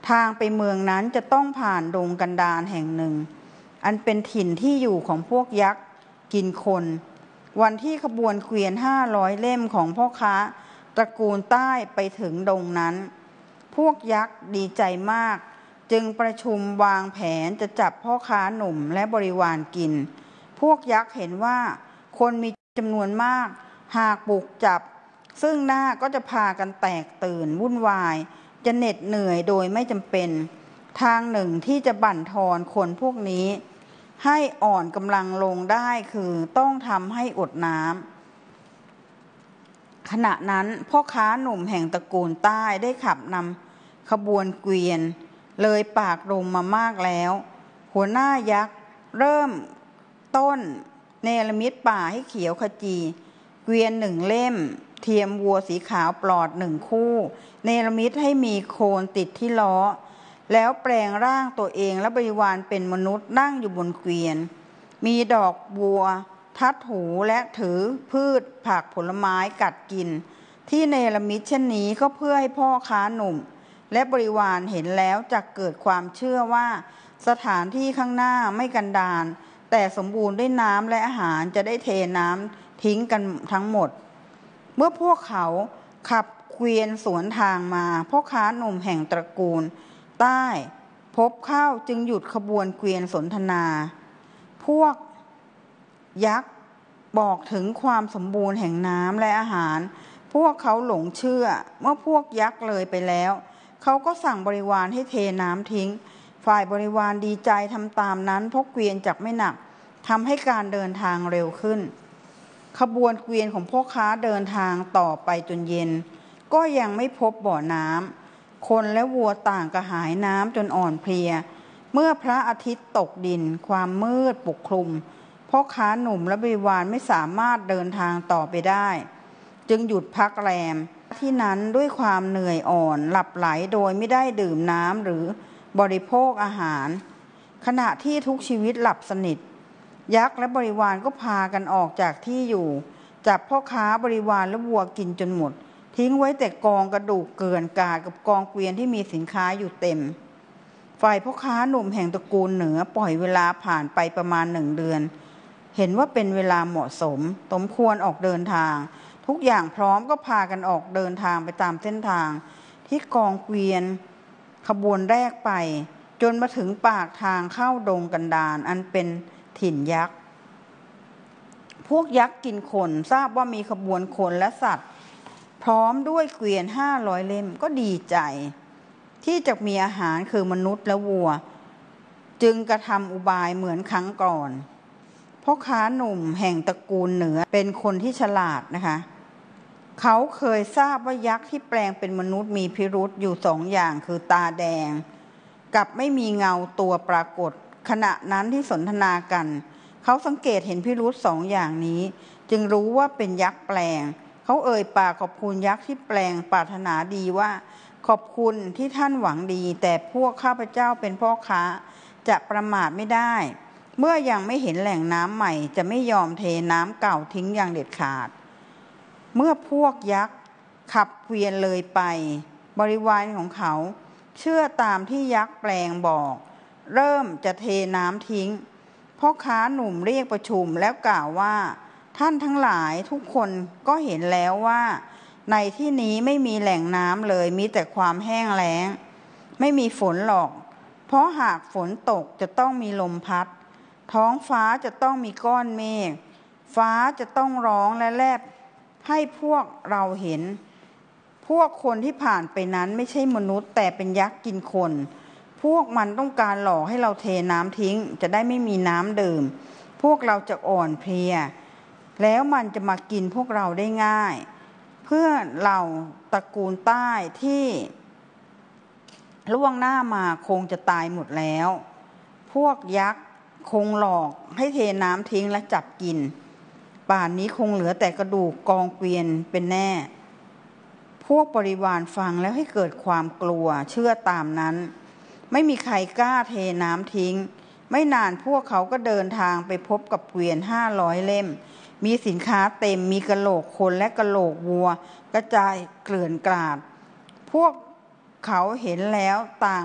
ทางไปเมืองนั้นจะต้องผ่านดงกันดารแห่งหนึ่งอันเป็นถิ่นที่อยู่ของพวกยักษ์กินคนวันที่ขบวนเกวียน500 เล่มของพ่อค้าตระกูลใต้ไปถึงดงนั้นพวกยักษ์ดีใจมากจึงประชุมวางแผนจะจับพ่อค้าหนุ่มและบริวารกินพวกยักษ์เห็นว่าคนมีจำนวนมากหากบุกจับซึ่งหน้าก็จะพากันแตกตื่นวุ่นวายจะเหน็ดเหนื่อยโดยไม่จำเป็นทางหนึ่งที่จะบั่นทอนคนพวกนี้ให้อ่อนกำลังลงได้คือต้องทำให้อดน้ำขณะนั้นพ่อค้าหนุ่มแห่งตระกูลใต้ได้ขับนำขบวนเกวียนเลยปากดงมามากแล้วหัวหน้ายักษ์เริ่มต้นเนรมิตป่าให้เขียวขจีเกวียน1 เล่มเทียมวัวสีขาวปลอด1 คู่เนรมิตให้มีโคนติดที่ล้อแล้วแปลงร่างตัวเองและบริวารเป็นมนุษย์นั่งอยู่บนเกวียนมีดอกบัวทัดหูและถือพืชผักผลไม้กัดกินที่เนรมิตเช่นนี้ก็เพื่อให้พ่อค้าหนุ่มและบริวารเห็นแล้วจะเกิดความเชื่อว่าสถานที่ข้างหน้าไม่กันดารแต่สมบูรณ์ด้วยน้ำและอาหารจะได้เทน้ำทิ้งกันทั้งหมดเมื่อพวกเขาขับเกวียนสวนทางมาพ่อค้าหนุ่มแห่งตระกูลใต้พบเข้าจึงหยุดขบวนเกวียนสนทนาพวกยักษ์บอกถึงความสมบูรณ์แห่งน้ำและอาหารพวกเขาหลงเชื่อเมื่อพวกยักษ์เลยไปแล้วเขาก็สั่งบริวารให้เทน้ำทิ้งฝ่ายบริวารดีใจทำตามนั้นเพราะเกวียนจักไม่หนักทำให้การเดินทางเร็วขึ้นขบวนเกวียนของพ่อค้าเดินทางต่อไปจนเย็นก็ยังไม่พบบ่อน้ำคนและวัวต่างกระหายน้ำจนอ่อนเพลียเมื่อพระอาทิตย์ตกดินความมืดปกคลุมพ่อค้าหนุ่มและบริวารไม่สามารถเดินทางต่อไปได้จึงหยุดพักแรมที่นั้นด้วยความเหนื่อยอ่อนหลับไหลโดยไม่ได้ดื่มน้ำหรือบริโภคอาหารขณะที่ทุกชีวิตหลับสนิทยักษ์และบริวารก็พากันออกจากที่อยู่จับพ่อค้าบริวารและวัวกินจนหมดทิ้งไว้แต่กองกระดูกเกลื่อนกาดกับกองเกวียนที่มีสินค้าอยู่เต็มฝ่ายพ่อค้าหนุ่มแห่งตระกูลเหนือปล่อยเวลาผ่านไปประมาณ1 เดือนเห็นว่าเป็นเวลาเหมาะสมควรออกเดินทางทุกอย่างพร้อมก็พากันออกเดินทางไปตามเส้นทางที่กองเกวียนขบวนแรกไปจนมาถึงปากทางเข้าดงกันดารอันเป็นถิ่นยักษ์พวกยักษ์กินคนทราบว่ามีขบวนคนและสัตว์พร้อมด้วยเกวียน500 เล่มก็ดีใจที่จะมีอาหารคือมนุษย์และวัวจึงกระทำอุบายเหมือนครั้งก่อนพ่อค้าหนุ่มแห่งตระกูลเหนือเป็นคนที่ฉลาดนะคะเขาเคยทราบว่ายักษ์ที่แปลงเป็นมนุษย์มีพิรุธอยู่2 อย่างคือตาแดงกับไม่มีเงาตัวปรากฏขณะนั้นที่สนทนากันเขาสังเกตเห็นพิรุธ2 อย่างนี้จึงรู้ว่าเป็นยักษ์แปลงเขาเอ่ยปากขอบคุณยักษ์ที่แปลงปรารถนาดีว่าขอบคุณที่ท่านหวังดีแต่พวกข้าพเจ้าเป็นพ่อค้าจะประมาทไม่ได้เมื่อยังไม่เห็นแหล่งน้ำใหม่จะไม่ยอมเทน้ำเก่าทิ้งอย่างเด็ดขาดเมื่อพวกยักษ์ขับเกวียนเลยไปบริวารของเขาเชื่อตามที่ยักษ์แปลงบอกเริ่มจะเทน้ำทิ้งพ่อค้าหนุ่มเรียกประชุมแล้วกล่าวว่าท่านทั้งหลายทุกคนก็เห็นแล้วว่าในที่นี้ไม่มีแหล่งน้ำเลยมีแต่ความแห้งแล้งไม่มีฝนหรอกเพราะหากฝนตกจะต้องมีลมพัดท้องฟ้าจะต้องมีก้อนเมฆฟ้าจะต้องร้องและแลบให้พวกเราเห็นพวกคนที่ผ่านไปนั้นไม่ใช่มนุษย์แต่เป็นยักษ์กินคนพวกมันต้องการหลอกให้เราเทน้ำทิ้งจะได้ไม่มีน้ำดื่มพวกเราจะอ่อนเพลียแล้วมันจะมากินพวกเราได้ง่ายเพื่อเราตระกูลใต้ที่ล่วงหน้ามาคงจะตายหมดแล้วพวกยักษ์คงหลอกให้เทน้ำทิ้งและจับกินป่านนี้คงเหลือแต่กระดูกกองเกวียนเป็นแน่พวกบริวารฟังแล้วให้เกิดความกลัวเชื่อตามนั้นไม่มีใครกล้าเทน้ำทิ้งไม่นานพวกเขาก็เดินทางไปพบกับเกวียน500 เล่มมีสินค้าเต็มมีกะโหลกคนและกะโหลกวัวกระจายเกลื่อนกลาดพวกเขาเห็นแล้วต่าง